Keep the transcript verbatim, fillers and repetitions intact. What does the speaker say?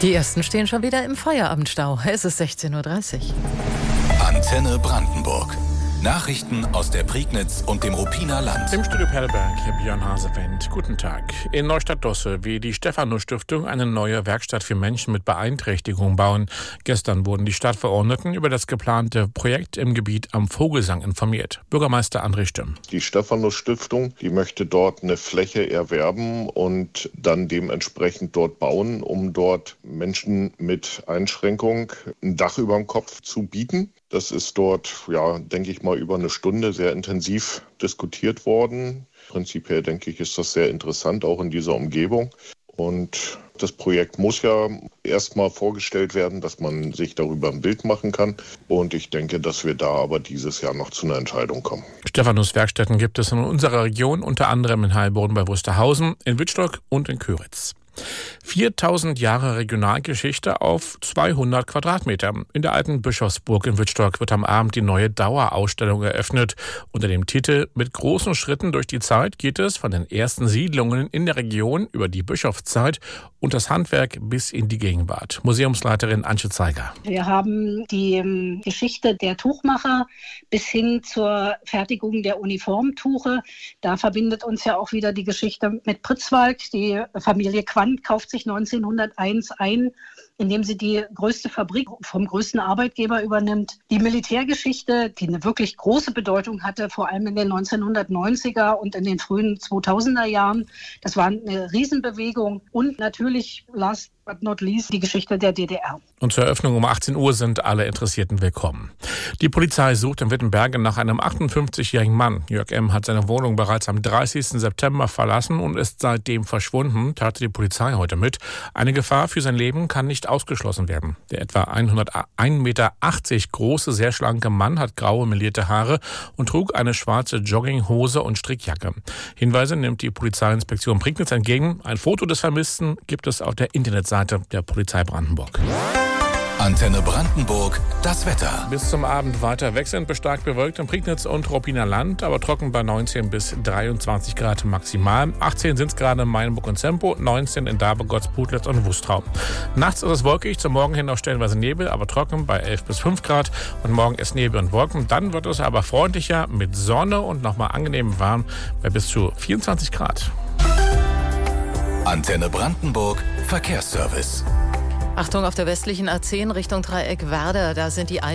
Die ersten stehen schon wieder im Feierabendstau. Es ist sechzehn Uhr dreißig. Antenne Brandenburg. Nachrichten aus der Prignitz und dem Ruppiner Land. Im Studio Perleberg, Herr Björn Hasewendt. Guten Tag. In Neustadt-Dosse will die Stephanus-Stiftung eine neue Werkstatt für Menschen mit Beeinträchtigung bauen. Gestern wurden die Stadtverordneten über das geplante Projekt im Gebiet am Vogelsang informiert. Bürgermeister André Stimm. Die Stephanus-Stiftung, die möchte dort eine Fläche erwerben und dann dementsprechend dort bauen, um dort Menschen mit Einschränkung ein Dach über dem Kopf zu bieten. Das ist dort, ja, denke ich mal, über eine Stunde sehr intensiv diskutiert worden. Prinzipiell, denke ich, ist das sehr interessant, auch in dieser Umgebung. Und das Projekt muss ja erstmal vorgestellt werden, dass man sich darüber ein Bild machen kann. Und ich denke, dass wir da aber dieses Jahr noch zu einer Entscheidung kommen. Stephanus-Werkstätten gibt es in unserer Region, unter anderem in Heilbronn bei Wusterhausen, in Wittstock und in Köritz. viertausend Jahre Regionalgeschichte auf zweihundert Quadratmeter. In der alten Bischofsburg in Wittstock wird am Abend die neue Dauerausstellung eröffnet. Unter dem Titel Mit großen Schritten durch die Zeit geht es von den ersten Siedlungen in der Region über die Bischofszeit und das Handwerk bis in die Gegenwart. Museumsleiterin Antje Zeiger. Wir haben die Geschichte der Tuchmacher bis hin zur Fertigung der Uniformtuche. Da verbindet uns ja auch wieder die Geschichte mit Pritzwalk. Die Familie Quandt kauft sich neunzehnhunderteins ein, indem sie die größte Fabrik vom größten Arbeitgeber übernimmt. Die Militärgeschichte, die eine wirklich große Bedeutung hatte, vor allem in den neunzehnhundertneunziger und in den frühen zweitausender Jahren. Das war eine Riesenbewegung und natürlich, last but not least, die Geschichte der D D R. Und zur Eröffnung um achtzehn Uhr sind alle Interessierten willkommen. Die Polizei sucht in Wittenberge nach einem achtundfünfzigjährigen Mann. Jörg M. hat seine Wohnung bereits am dreißigsten September verlassen und ist seitdem verschwunden, teilte die Polizei heute mit. Eine Gefahr für sein Leben kann nicht ausgeschlossen werden. Der etwa ein Meter achtzig große, sehr schlanke Mann hat graue, melierte Haare und trug eine schwarze Jogginghose und Strickjacke. Hinweise nimmt die Polizeiinspektion Prignitz entgegen. Ein Foto des Vermissten gibt es auf der Internetseite der Polizei Brandenburg. Antenne Brandenburg, das Wetter. Bis zum Abend weiter wechselnd bis stark bewölkt in Prignitz und Ruppiner Land, aber trocken bei neunzehn bis dreiundzwanzig Grad maximal. achtzehn sind es gerade in Meilenburg und Sempo, neunzehn in Dabe-Gotz, Putlitz und Wustrau. Nachts ist es wolkig, zum Morgen hin noch stellenweise Nebel, aber trocken bei elf bis fünf Grad. Und morgen ist Nebel und Wolken. Dann wird es aber freundlicher mit Sonne und nochmal angenehm warm bei bis zu vierundzwanzig Grad. Antenne Brandenburg, Verkehrsservice. Achtung auf der westlichen A zehn Richtung Dreieck Werder, da sind die